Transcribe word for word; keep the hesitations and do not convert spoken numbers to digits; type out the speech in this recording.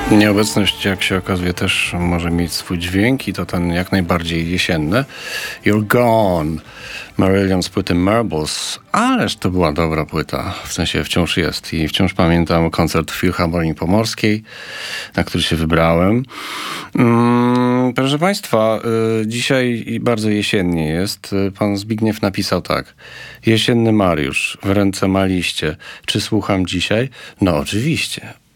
Nieobecność, jak się okazuje, też może mieć swój dźwięk i to ten jak najbardziej jesienny. You're Gone, Marillion z płyty Marbles. Ależ to była dobra płyta, w sensie wciąż jest i wciąż pamiętam koncert w Filharmonii Pomorskiej, na który się wybrałem. Hmm, proszę Państwa, y, dzisiaj bardzo jesiennie jest. Pan Zbigniew napisał tak. Jesienny Mariusz, w ręce ma liście. Czy słucham dzisiaj? No oczywiście.